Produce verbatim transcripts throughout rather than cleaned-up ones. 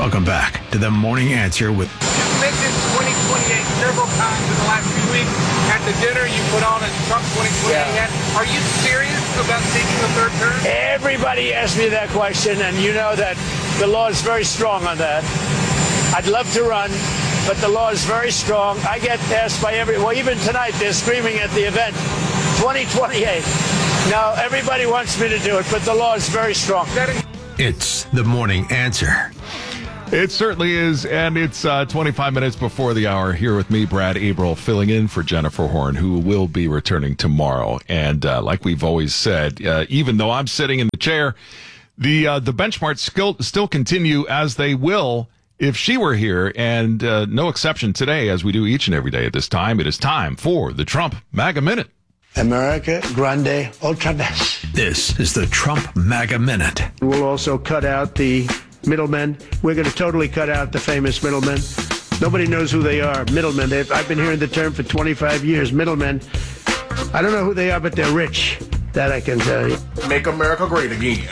Welcome back to the Morning Answer with... You mentioned twenty twenty-eight several times in the last few weeks. At the dinner, you put on a Trump twenty twenty-eight hat. Are you serious about seeking a third term? Everybody asks me that question, and you know that the law is very strong on that. I'd love to run, but the law is very strong. I get asked by every... Well, even tonight, they're screaming at the event, twenty twenty-eight. No, everybody wants me to do it, but the law is very strong. It's the Morning Answer. It certainly is, and it's uh, twenty-five minutes before the hour. Here with me, Brad Abril, filling in for Jennifer Horn, who will be returning tomorrow. And uh, like we've always said, uh, even though I'm sitting in the chair, the uh, the benchmarks still, still continue as they will if she were here, and uh, no exception today, as we do each and every day at this time. It is time for the Trump MAGA Minute. America Grande Ultra Best. This is the Trump MAGA Minute. We'll also cut out the middlemen. We're going to totally cut out the famous middlemen. Nobody knows who they are. Middlemen. They've, I've been hearing the term for twenty-five years. Middlemen. I don't know who they are, but they're rich. That I can tell you. Make America great again.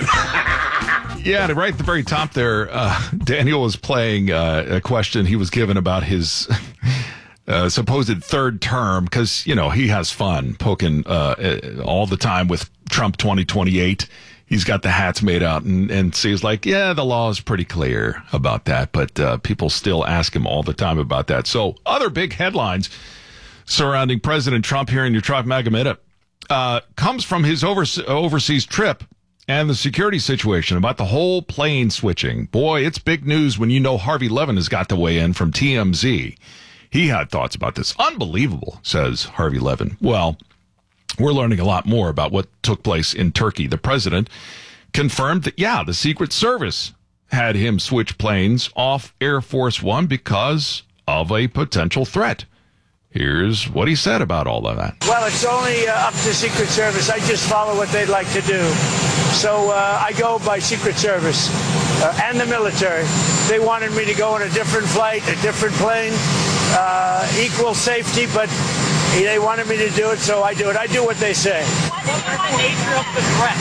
Yeah, right at the very top there, uh, Daniel was playing uh, a question he was given about his uh, supposed third term, because, you know, he has fun poking uh, all the time with Trump twenty twenty-eight. He's got the hats made out, and, and so he's like, yeah, the law is pretty clear about that, but uh, people still ask him all the time about that. So other big headlines surrounding President Trump here in your Trump MAGA Minute uh, comes from his overse- overseas trip and the security situation about the whole plane switching. Boy, it's big news when you know Harvey Levin has got to weigh in from T M Z. He had thoughts about this. Unbelievable, says Harvey Levin. Well, we're learning a lot more about what took place in Turkey. The president confirmed that, yeah, the Secret Service had him switch planes off Air Force One because of a potential threat. Here's what he said about all of that. Well, it's only uh, up to Secret Service. I just follow what they'd like to do. So uh, I go by Secret Service uh, and the military. They wanted me to go on a different flight, a different plane, uh, equal safety, but they wanted me to do it, so I do it. I do what they say. What's the nature of the threat?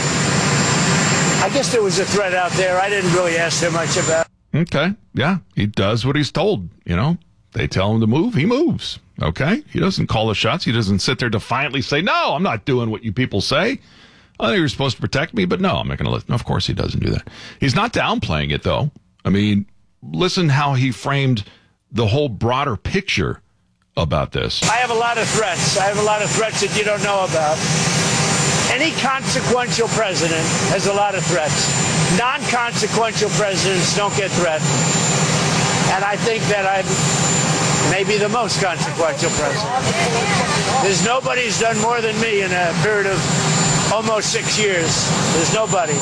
I guess there was a threat out there. I didn't really ask him much about it. Okay. Yeah, he does what he's told, you know. They tell him to move, he moves. Okay? He doesn't call the shots. He doesn't sit there defiantly say, no, I'm not doing what you people say. I think you're supposed to protect me, but no, I'm not going to listen. Of course he doesn't do that. He's not downplaying it, though. I mean, listen how he framed the whole broader picture about this. I have a lot of threats. I have a lot of threats that you don't know about. Any consequential president has a lot of threats. Non-consequential presidents don't get threatened. And I think that I'm maybe the most consequential president. There's nobody who's done more than me in a period of almost six years. There's nobody.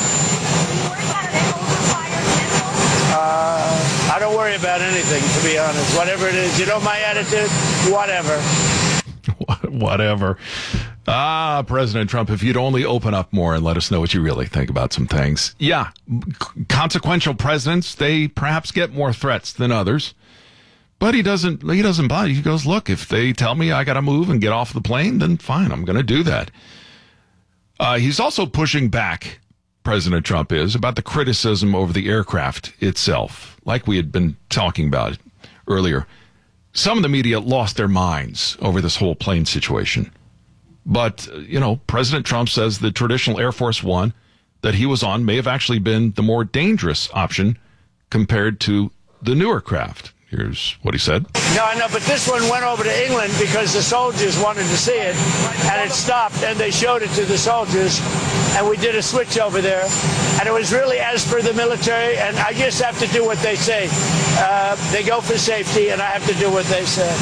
Uh, I don't worry about anything, to be honest. Whatever it is, you know my attitude? Whatever. Whatever. Ah, President Trump, if you'd only open up more and let us know what you really think about some things. Yeah, consequential presidents, they perhaps get more threats than others. But he doesn't, he doesn't buy it. He goes, look, if they tell me I got to move and get off the plane, then fine, I'm going to do that. Uh, he's also pushing back, President Trump is, about the criticism over the aircraft itself. Like we had been talking about earlier. Some of the media lost their minds over this whole plane situation. But, you know, President Trump says the traditional Air Force One that he was on may have actually been the more dangerous option compared to the newer craft. Here's what he said. No, I know, but this one went over to England because the soldiers wanted to see it, and it stopped, and they showed it to the soldiers, and we did a switch over there, and it was really as per the military, and I just have to do what they say. Uh, they go for safety, and I have to do what they say.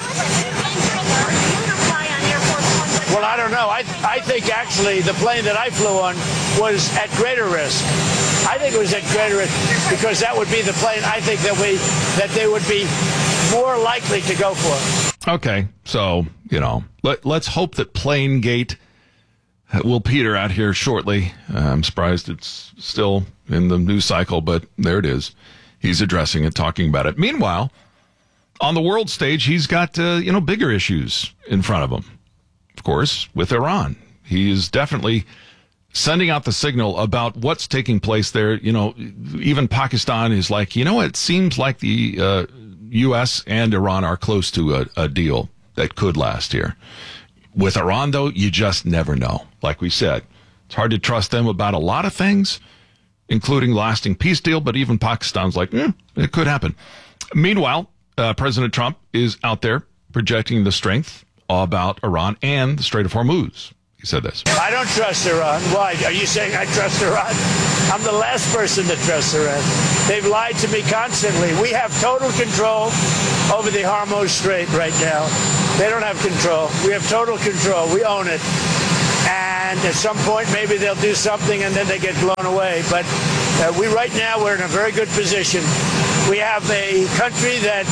Well, I don't know. I I think actually the plane that I flew on was at greater risk. I think it was at greater risk because that would be the plane I think that we that they would be more likely to go for. Okay, so, you know, let, let's hope that Planegate will peter out here shortly. Uh, I'm surprised it's still in the news cycle, but there it is. He's addressing it, talking about it. Meanwhile, on the world stage, he's got, uh, you know, bigger issues in front of him. Of course, with Iran. He is definitely sending out the signal about what's taking place there. You know, even Pakistan is like, you know, it seems like the uh, U S and Iran are close to a, a deal that could last here. With Iran, though, you just never know. Like we said, it's hard to trust them about a lot of things, including lasting peace deal, but even Pakistan's like, eh, it could happen. Meanwhile, uh, President Trump is out there projecting the strength about Iran and the Strait of Hormuz. He said this. I don't trust Iran. Why? Are you saying I trust Iran? I'm the last person that trusts Iran. They've lied to me constantly. We have total control over the Hormuz Strait right now. They don't have control. We have total control. We own it. And at some point, maybe they'll do something and then they get blown away. But uh, we right now, we're in a very good position. We have a country that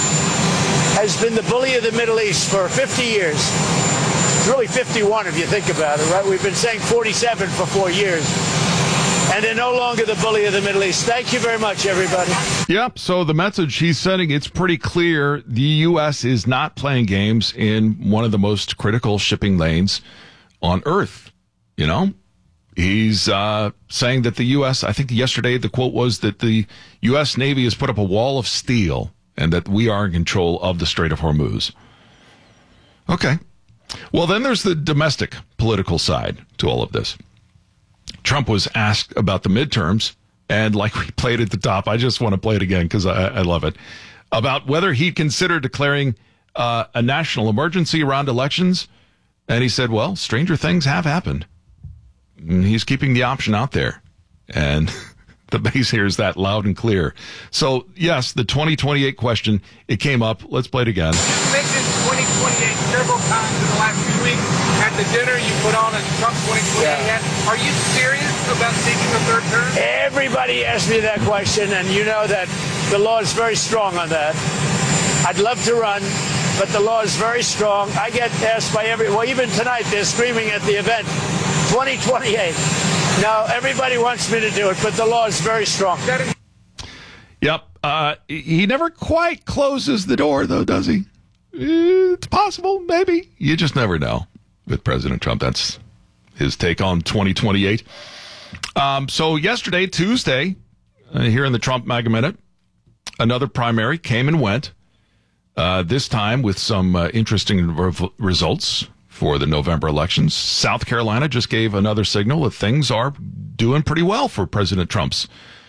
has been the bully of the Middle East for fifty years. It's really fifty-one if you think about it, right? We've been saying forty-seven for four years. And they're no longer the bully of the Middle East. Thank you very much, everybody. Yep, so the message he's sending, it's pretty clear. The U S is not playing games in one of the most critical shipping lanes on Earth. You know, he's uh, saying that the U S, I think yesterday the quote was that the U S Navy has put up a wall of steel and that we are in control of the Strait of Hormuz. Okay. Well, then there's the domestic political side to all of this. Trump was asked about the midterms, and like we played at the top, I just want to play it again because I, I love it, about whether he'd consider declaring uh, a national emergency around elections. And he said, well, stranger things have happened. And he's keeping the option out there. And the base hears that loud and clear. So, yes, the twenty twenty-eight question, it came up. Let's play it again. You mentioned twenty twenty-eight several times in the last few weeks. At the dinner, you put on a Trump twenty twenty-eight hat. Are you serious about seeking a third term? Everybody asked me that question, and you know that the law is very strong on that. I'd love to run, but the law is very strong. I get asked by every, well, even tonight, they're screaming at the event, twenty twenty-eight. No, everybody wants me to do it, but the law is very strong. Yep. Uh, he never quite closes the door, though, does he? It's possible, maybe. You just never know with President Trump. That's his take on twenty twenty-eight. Um, so yesterday, Tuesday, uh, here in the Trump MAGA Minute, another primary came and went, uh, this time with some uh, interesting re- results for the November elections. South Carolina just gave another signal that things are doing pretty well for President Trump's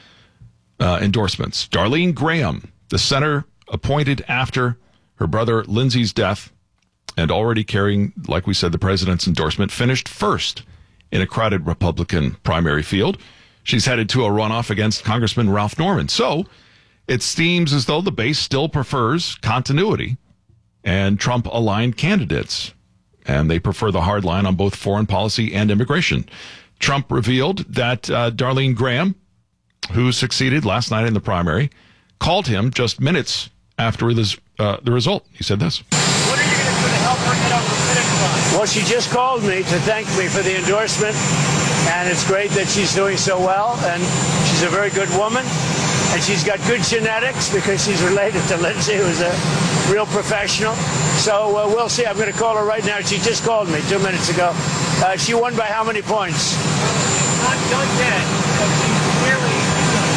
uh, endorsements. Darlene Graham, the senator appointed after her brother Lindsey's death and already carrying, like we said, the president's endorsement, finished first in a crowded Republican primary field. She's headed to a runoff against Congressman Ralph Norman. So it seems as though the base still prefers continuity and Trump-aligned candidates, and they prefer the hard line on both foreign policy and immigration. Trump revealed that uh, Darlene Graham, who succeeded last night in the primary, called him just minutes after this, uh, the result. He said this. What are you going to do to help her get over the finish line? Well, she just called me to thank me for the endorsement, and it's great that she's doing so well, and she's a very good woman, and she's got good genetics because she's related to Lindsey, who's a real professional. So uh, we'll see. I'm going to call her right now. She just called me two minutes ago. Uh, she won by how many points? Not done yet. She's clearly a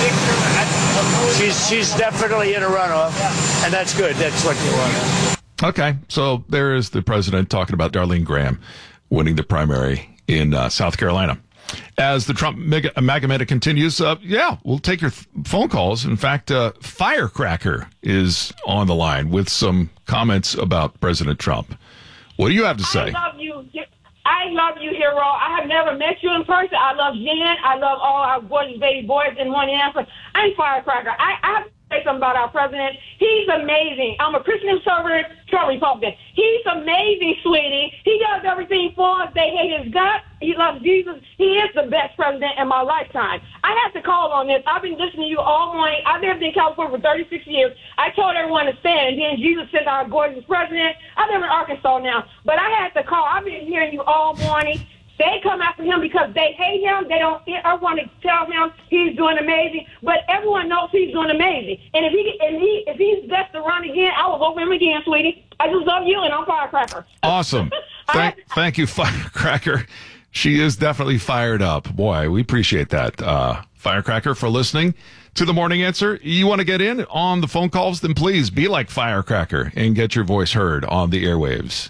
victor. She's, she's definitely in a runoff, and that's good. That's what you want. Okay, so there is the president talking about Darlene Graham winning the primary in uh, South Carolina. As the Trump MAGA, MAGA Minute continues, uh, yeah, we'll take your th- phone calls. In fact, uh, Firecracker is on the line with some comments about President Trump. What do you have to say? I love you. I love you, hero. I have never met you in person. I love Jen. I love all our gorgeous baby boys in one answer. I'm Firecracker. I, I have to say something about our president. He's amazing. I'm a Christian conservative, Trump Republican. He's amazing, sweetie. He does everything for us. They hate his guts. He loves Jesus. He is the best president in my lifetime. I have to call on this. I've been listening to you all morning. I lived in California for thirty-six years. I told everyone to stand, and then Jesus sent our gorgeous president. I live in Arkansas now, but I had to call. I've been hearing you all morning. They come after him because they hate him. They don't. I want to tell him he's doing amazing, but everyone knows he's doing amazing. And if he, and he, if he's best to run again, I will vote for him again, sweetie. I just love you, and I'm Firecracker. Awesome. Thank, thank you, Firecracker. She is definitely fired up. Boy, we appreciate that, uh, Firecracker, for listening to the Morning Answer. You want to get in on the phone calls? Then please be like Firecracker and get your voice heard on the airwaves.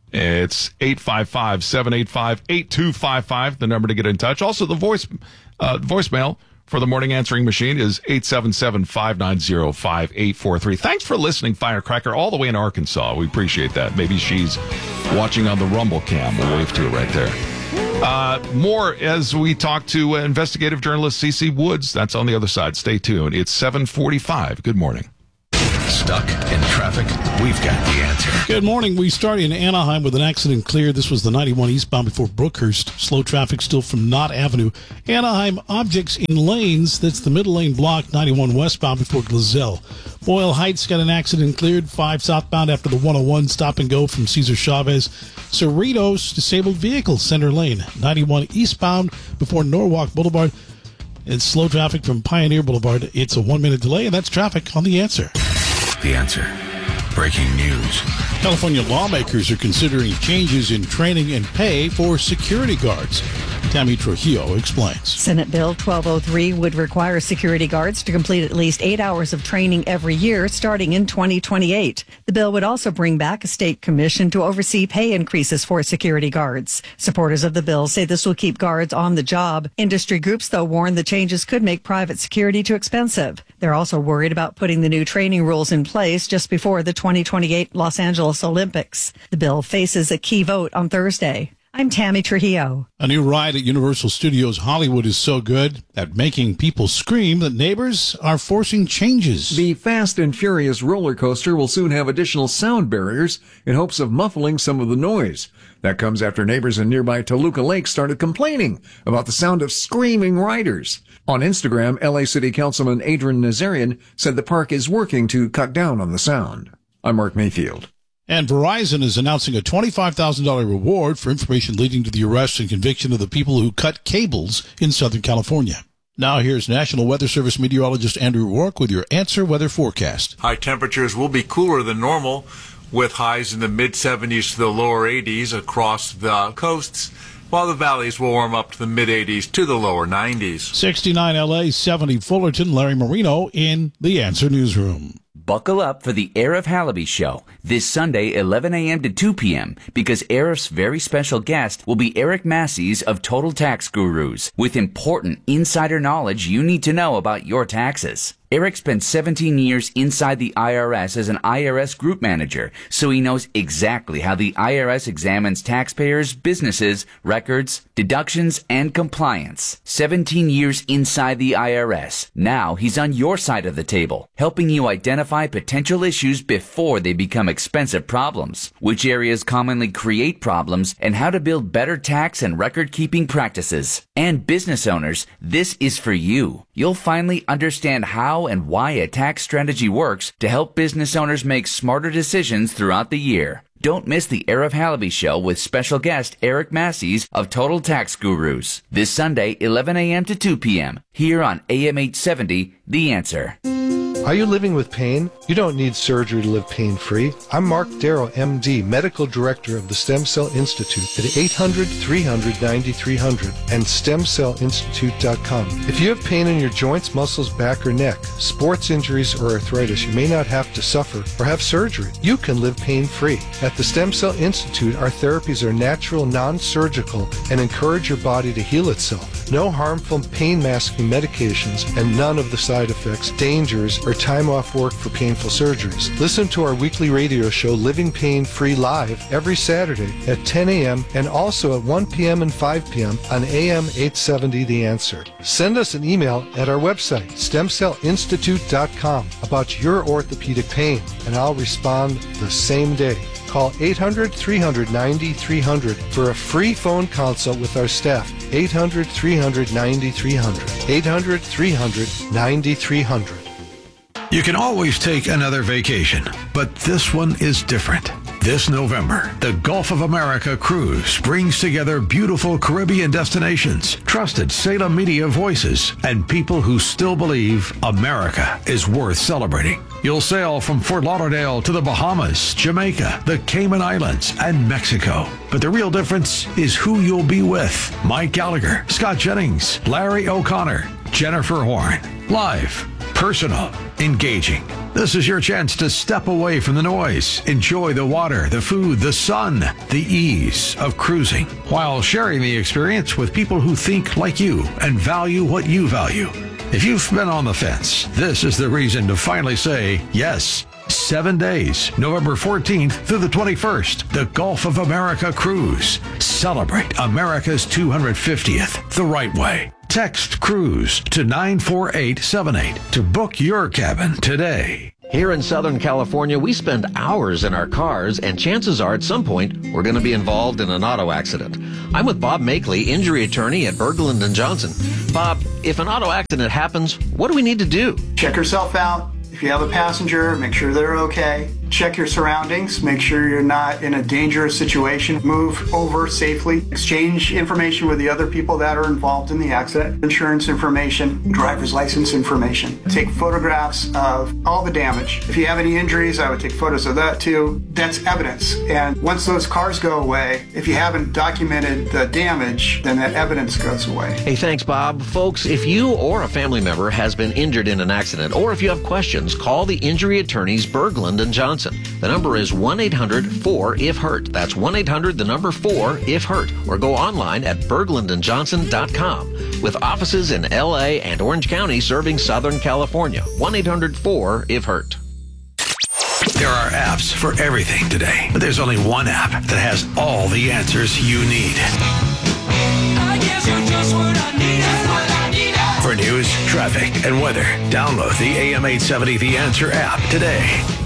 It's eight five five, seven eight five, eight two five five, the number to get in touch. Also, the voice uh, voicemail for the morning answering machine is eight seven seven, five nine zero, five eight four three. Thanks for listening, Firecracker, all the way in Arkansas. We appreciate that. Maybe she's watching on the Rumble cam. We'll wave to her right there. Uh, more as we talk to uh, investigative journalist Cece Woods. That's on the other side. Stay tuned. It's seven forty-five. Good morning. Stuck in traffic? We've got the answer. Good morning. We started in Anaheim with an accident cleared. This was the ninety-one eastbound before Brookhurst. Slow traffic still from Knott Avenue. Anaheim, objects in lanes. That's the middle lane block, ninety-one westbound before Glazell. Boyle Heights got an accident cleared. five southbound after the one oh one stop and go from Cesar Chavez. Cerritos, disabled vehicle, center lane. ninety-one eastbound before Norwalk Boulevard. It's slow traffic from Pioneer Boulevard. It's a one-minute delay, and that's traffic on The Answer. The Answer. Breaking news. California lawmakers are considering changes in training and pay for security guards. Tammy Trujillo explains. Senate Bill twelve oh three would require security guards to complete at least eight hours of training every year starting in twenty twenty-eight. The bill would also bring back a state commission to oversee pay increases for security guards. Supporters of the bill say this will keep guards on the job. Industry groups, though, warn the changes could make private security too expensive. They're also worried about putting the new training rules in place just before the twenty twenty-eight Los Angeles Olympics. The bill faces a key vote on Thursday. I'm Tammy Trujillo. A new ride at Universal Studios Hollywood is so good at making people scream that neighbors are forcing changes. The Fast and Furious roller coaster will soon have additional sound barriers in hopes of muffling some of the noise. That comes after neighbors in nearby Toluca Lake started complaining about the sound of screaming riders. On Instagram, L A City Councilman Adrian Nazarian said the park is working to cut down on the sound. I'm Mark Mayfield. And Verizon is announcing a twenty-five thousand dollars reward for information leading to the arrest and conviction of the people who cut cables in Southern California. Now here's National Weather Service meteorologist Andrew Rourke with your Answer Weather forecast. High temperatures will be cooler than normal, with highs in the mid seventies to the lower eighties across the coasts, while the valleys will warm up to the mid eighties to the lower nineties. sixty-nine L A, seventy Fullerton. Larry Marino in the Answer Newsroom. Buckle up for the Arif Halaby Show this Sunday, eleven a.m. to two p.m., because Arif's very special guest will be Eric Massey's of Total Tax Gurus, with important insider knowledge you need to know about your taxes. Eric spent seventeen years inside the I R S as an I R S group manager, so he knows exactly how the I R S examines taxpayers, businesses, records, deductions, and compliance. seventeen years inside the I R S. Now he's on your side of the table, helping you identify potential issues before they become expensive problems, which areas commonly create problems, and how to build better tax and record-keeping practices. And business owners, this is for you. You'll finally understand how and why a tax strategy works to help business owners make smarter decisions throughout the year. Don't miss the Arif Halaby Show with special guest Eric Massey's of Total Tax Gurus. This Sunday, eleven a.m. to two p.m. here on A M eight seventy, The Answer. Are you living with pain? You don't need surgery to live pain-free. I'm Mark Darrow, M D, Medical Director of the Stem Cell Institute at eight hundred, three hundred, ninety-three hundred and stem cell institute dot com. If you have pain in your joints, muscles, back, or neck, sports injuries, or arthritis, you may not have to suffer or have surgery. You can live pain-free. At the Stem Cell Institute, our therapies are natural, non-surgical, and encourage your body to heal itself. No harmful pain-masking medications and none of the side effects, dangers, or time off work for painful surgeries. Listen to our weekly radio show, Living Pain Free Live, every Saturday at ten a.m. and also at one p.m. and five p.m. on A M eight seventy The Answer. Send us an email at our website, stem cell institute dot com, about your orthopedic pain, and I'll respond the same day. Call eight hundred, three hundred, ninety-three hundred for a free phone consult with our staff. eight hundred, three hundred, ninety-three hundred. eight hundred, three hundred, ninety-three hundred. You can always take another vacation, but this one is different. This November, the Gulf of America Cruise brings together beautiful Caribbean destinations, trusted Salem media voices, and people who still believe America is worth celebrating. You'll sail from Fort Lauderdale to the Bahamas, Jamaica, the Cayman Islands, and Mexico. But the real difference is who you'll be with. Mike Gallagher, Scott Jennings, Larry O'Connor, Jennifer Horn. Live, personal, engaging. This is your chance to step away from the noise, enjoy the water, the food, the sun, the ease of cruising, while sharing the experience with people who think like you and value what you value. If you've been on the fence, this is the reason to finally say yes. Seven days, November fourteenth through the twenty-first, the Gulf of America Cruise. Celebrate America's two hundred fiftieth the right way. Text CRUISE to nine four eight seven eight to book your cabin today. Here in Southern California, we spend hours in our cars, and chances are at some point we're going to be involved in an auto accident. I'm with Bob Makeley, injury attorney at Berglund and Johnson. Bob, if an auto accident happens, what do we need to do? Check yourself out. If you have a passenger, make sure they're okay. Check your surroundings. Make sure you're not in a dangerous situation. Move over safely. Exchange information with the other people that are involved in the accident. Insurance information, driver's license information. Take photographs of all the damage. If you have any injuries, I would take photos of that too. That's evidence. And once those cars go away, if you haven't documented the damage, then that evidence goes away. Hey, thanks, Bob. Folks, if you or a family member has been injured in an accident, or if you have questions, call the injury attorneys Berglund and Johnson. The number is one eight hundred four if hurt. That's one eight hundred, the number four if hurt. Or go online at berglund and johnson dot com. With offices in L A and Orange County serving Southern California. one eight hundred four if hurt. There are apps for everything today, but there's only one app that has all the answers you need. I guess you're just what I need. What I need. For news, traffic, and weather, download the A M eight seventy The Answer app today.